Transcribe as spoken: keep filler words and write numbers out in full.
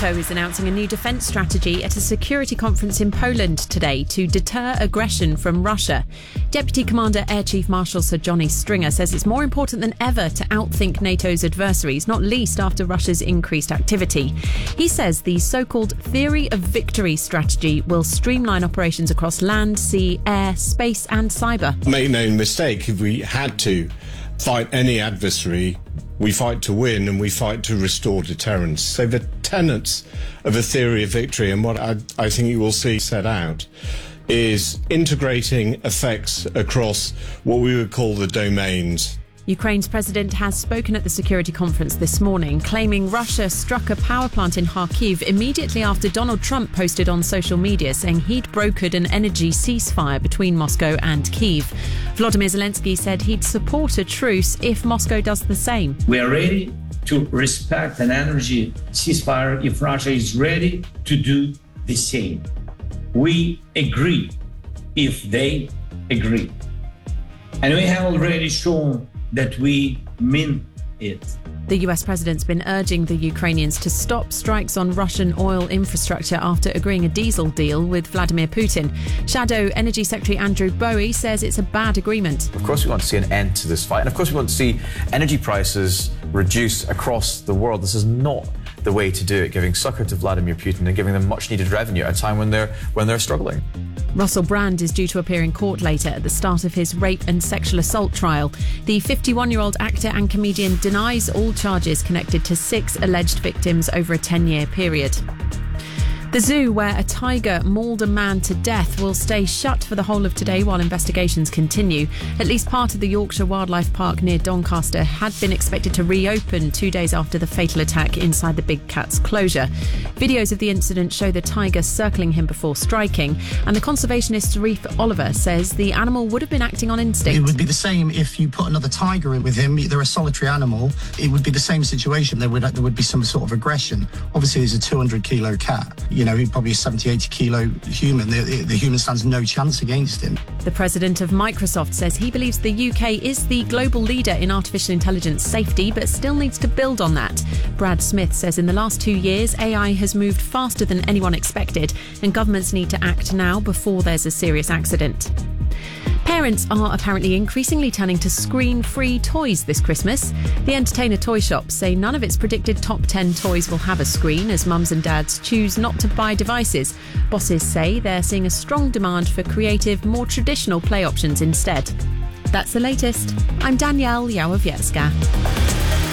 NATO is announcing a new defence strategy at a security conference in Poland today to deter aggression from Russia. Deputy Commander Air Chief Marshal Sir Johnny Stringer says it's more important than ever to outthink NATO's adversaries, not least after Russia's increased activity. He says the so-called theory of victory strategy will streamline operations across land, sea, air, space and cyber. Make no mistake, if we had to fight any adversary, we fight to win and we fight to restore deterrence. So the tenets of a theory of victory, and what I, I think you will see set out, is integrating effects across what we would call the domains. Ukraine's president has spoken at the security conference this morning, claiming Russia struck a power plant in Kharkiv immediately after Donald Trump posted on social media saying he'd brokered an energy ceasefire between Moscow and Kyiv. Volodymyr Zelensky said he'd support a truce if Moscow does the same. We are ready to respect an energy ceasefire if Russia is ready to do the same. We agree if they agree. And we have already shown that we mean it. The U S president's been urging the Ukrainians to stop strikes on Russian oil infrastructure after agreeing a diesel deal with Vladimir Putin. Shadow Energy Secretary Andrew Bowie says it's a bad agreement. Of course we want to see an end to this fight, and of course we want to see energy prices reduce across the world. This is not the way to do it, giving succor to Vladimir Putin and giving them much needed revenue at a time when they're when they're struggling. Russell Brand is due to appear in court later at the start of his rape and sexual assault trial. The fifty-one-year-old actor and comedian denies all charges connected to six alleged victims over a ten-year period. The zoo where a tiger mauled a man to death will stay shut for the whole of today while investigations continue. At least part of the Yorkshire Wildlife Park near Doncaster had been expected to reopen two days after the fatal attack inside the Big Cat's closure. Videos of the incident show the tiger circling him before striking, and the conservationist Reef Oliver says the animal would have been acting on instinct. It would be the same if you put another tiger in with him. They're a solitary animal. It would be the same situation. There would there would be some sort of aggression. Obviously, there's a two hundred kilo cat. You know, he's probably a seventy, eighty kilo human. The, the, the human stands no chance against him. The president of Microsoft says he believes the U K is the global leader in artificial intelligence safety, but still needs to build on that. Brad Smith says in the last two years, A I has moved faster than anyone expected, and governments need to act now before there's a serious accident. Parents are apparently increasingly turning to screen-free toys this Christmas. The Entertainer Toy Shop say none of its predicted top ten toys will have a screen as mums and dads choose not to buy devices. Bosses say they're seeing a strong demand for creative, more traditional play options instead. That's the latest. I'm Danielle Yałowiecka.